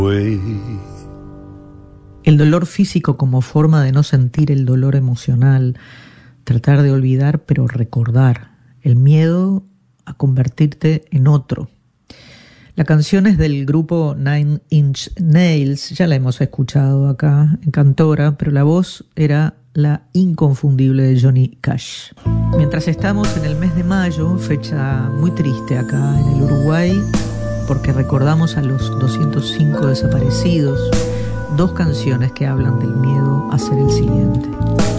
El dolor físico como forma de no sentir el dolor emocional, tratar de olvidar pero recordar, el miedo a convertirte en otro. La canción es del grupo Nine Inch Nails, ya la hemos escuchado acá en Cantora, pero la voz era la inconfundible de Johnny Cash. Mientras estamos en el mes de mayo, fecha muy triste acá en el Uruguay, porque recordamos a los 205 desaparecidos, dos canciones que hablan del miedo a ser el siguiente.